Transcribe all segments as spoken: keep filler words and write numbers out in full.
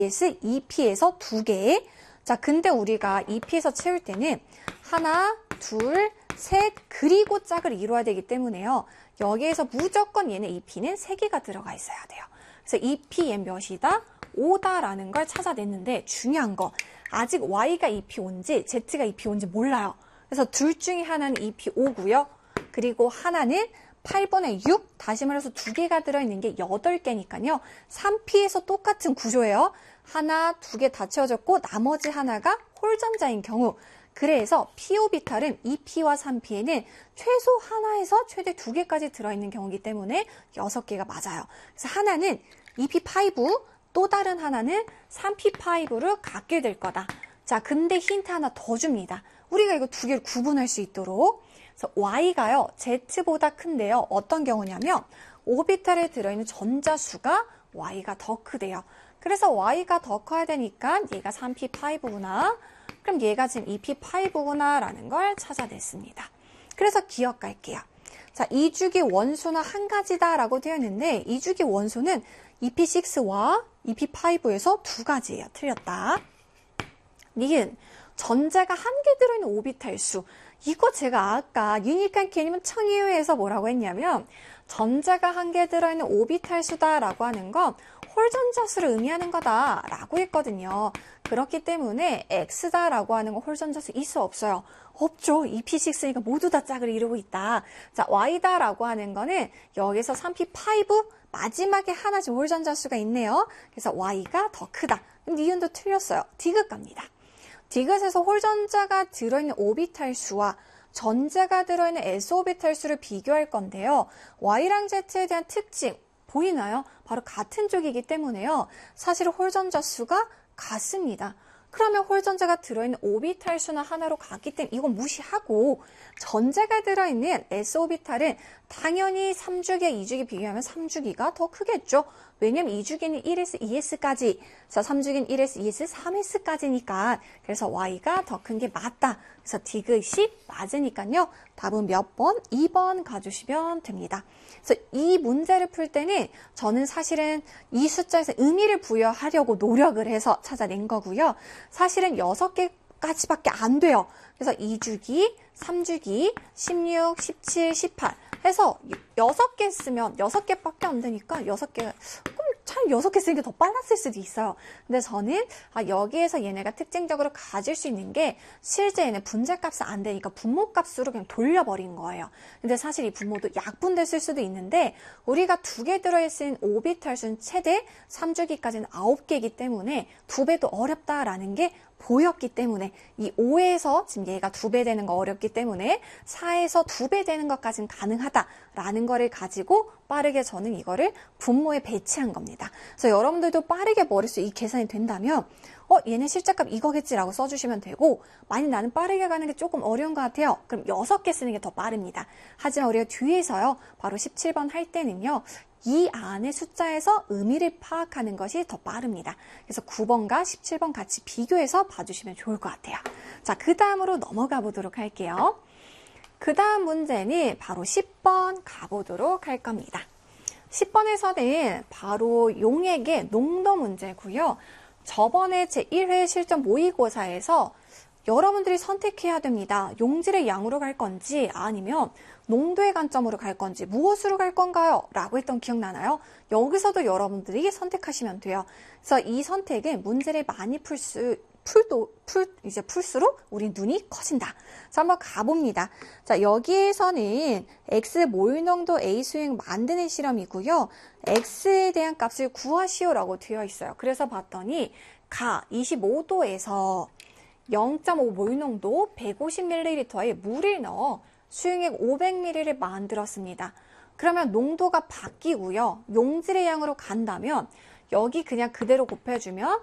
이에스 이 피에서 두 개. 자, 근데 우리가 이 피에서 채울 때는 하나, 둘, 셋, 그리고 짝을 이루어야 되기 때문에요. 여기에서 무조건 얘네 이 피는 세 개가 들어가 있어야 돼요. 그래서 이 피의 몇이다? 오다라는 걸 찾아냈는데 중요한 거, 아직 Y가 이 피 온지 Z가 이 피 온지 몰라요. 그래서 둘 중에 하나는 이 피 오고요. 그리고 하나는 팔분의 육, 다시 말해서 두 개가 들어있는 게 여덟 개니까요. 삼 피에서 똑같은 구조예요. 하나, 두 개 다 채워졌고 나머지 하나가 홀전자인 경우. 그래서 피 오비탈은 이 피와 삼 피에는 최소 하나에서 최대 두 개까지 들어있는 경우이기 때문에 여섯 개가 맞아요. 그래서 하나는 이 피 오, 또 다른 하나는 삼 피 오를 갖게 될 거다. 자, 근데 힌트 하나 더 줍니다. 우리가 이거 두 개를 구분할 수 있도록. 그래서 Y가요, Z보다 큰데요. 어떤 경우냐면 오비탈에 들어있는 전자수가 Y가 더 크대요. 그래서 Y가 더 커야 되니까 얘가 삼 피 오구나. 그럼 얘가 지금 이 피 오구나 라는 걸 찾아냈습니다. 그래서 기억할게요. 자, 이 주기 원소는 한 가지다 라고 되어 있는데 이 주기 원소는 이 피 육와 이 피 오에서 두 가지예요. 틀렸다. 니은, 전자가 한 개 들어있는 오비탈 수. 이거 제가 아까 유니크한 개념은 청이유에서 뭐라고 했냐면 전자가 한 개 들어있는 오비탈 수다라고 하는 건 홀전자수를 의미하는 거다라고 했거든요. 그렇기 때문에 X다라고 하는 건 홀전자수 있어 없어요? 없죠. 이 피 육이니까 모두 다 짝을 이루고 있다. 자, Y다라고 하는 거는 여기서 삼 피 오 마지막에 하나씩 홀전자수가 있네요. 그래서 Y가 더 크다. 그럼 니은도 틀렸어요. 디귿 갑니다. 디귿에서 홀전자가 들어있는 오비탈 수와 전자가 들어있는 S 오비탈 수를 비교할 건데요. Y랑 Z에 대한 특징 보이나요? 바로 같은 쪽이기 때문에요. 사실 홀전자 수가 같습니다. 그러면 홀전자가 들어있는 오비탈 수는 하나로 같기 때문에 이건 무시하고 전자가 들어있는 S 오비탈은 당연히 삼 주기와 이 주기 비교하면 삼 주기가 더 크겠죠. 왜냐면 이 주기는 일 에스 이 에스까지, 자, 삼 주기는 일 에스 이 에스 삼 에스까지니까 그래서 Y가 더 큰 게 맞다. 그래서 디귿이 맞으니까요. 답은 몇 번? 이 번 가주시면 됩니다. 그래서 이 문제를 풀 때는 저는 사실은 이 숫자에서 의미를 부여하려고 노력을 해서 찾아낸 거고요. 사실은 여섯 개까지밖에 안 돼요. 그래서 이 주기, 삼 주기, 십육, 십칠, 십팔 해서 여섯 개 쓰면 여섯 개밖에 안 되니까 여섯 개, 참 여섯 개 쓰는 게 더 빨랐을 수도 있어요. 근데 저는 아, 여기에서 얘네가 특징적으로 가질 수 있는 게 실제 얘네 분자값이 안 되니까 분모값으로 그냥 돌려버린 거예요. 근데 사실 이 분모도 약분됐을 수도 있는데 우리가 두 개 들어있는 오비탈 수는 최대 삼 주기까지는 아홉 개이기 때문에 두 배도 어렵다라는 게 보였기 때문에 이 오에서 지금 얘가 두 배 되는 거 어렵기 때문에 사에서 두 배 되는 것까지는 가능하다라는 거를 가지고 빠르게 저는 이거를 분모에 배치한 겁니다. 그래서 여러분들도 빠르게 머릿속에 이 계산이 된다면 어 얘네 실제값 이거겠지라고 써주시면 되고 만약 나는 빠르게 가는 게 조금 어려운 것 같아요. 그럼 여섯 개 쓰는 게 더 빠릅니다. 하지만 우리가 뒤에서요. 바로 십칠 번 할 때는요. 이 안의 숫자에서 의미를 파악하는 것이 더 빠릅니다. 그래서 구 번과 십칠 번 같이 비교해서 봐주시면 좋을 것 같아요. 자, 그 다음으로 넘어가 보도록 할게요. 그 다음 문제는 바로 십 번 가보도록 할 겁니다. 십 번에서는 바로 용액의 농도 문제고요. 저번에 제일 회 실전 모의고사에서 여러분들이 선택해야 됩니다. 용질의 양으로 갈 건지 아니면 농도의 관점으로 갈 건지 무엇으로 갈 건가요? 라고 했던 기억나나요? 여기서도 여러분들이 선택하시면 돼요. 그래서 이 선택은 문제를 많이 풀 수, 풀도, 풀, 이제 풀수록 우리 눈이 커진다. 자, 한번 가봅니다. 자, 여기에서는 X 모유농도 A 수행 만드는 실험이고요. X에 대한 값을 구하시오라고 되어 있어요. 그래서 봤더니 가 이십오 도에서 영 점 오 모유농도 백오십 밀리리터에 물을 넣어 수용액 오백 밀리리터를 만들었습니다. 그러면 농도가 바뀌고요. 용질의 양으로 간다면 여기 그냥 그대로 곱해주면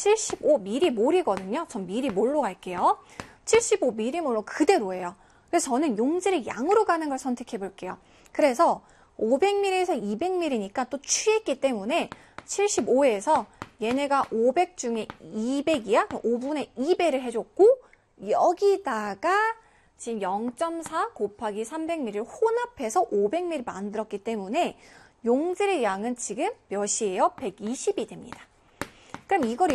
칠십오 밀리몰이거든요. 전 밀리몰로 갈게요. 칠십오 밀리몰로 그대로예요. 그래서 저는 용질의 양으로 가는 걸 선택해 볼게요. 그래서 오백 밀리리터에서 이백 밀리리터니까 또 취했기 때문에 칠십오에서 얘네가 오백 중에 이백이야? 오분의 이 배를 해줬고 여기다가 지금 영 점 사 곱하기 삼백 밀리리터를 혼합해서 오백 밀리리터 만들었기 때문에 용질의 양은 지금 몇이에요? 백이십이 됩니다. 그럼 이걸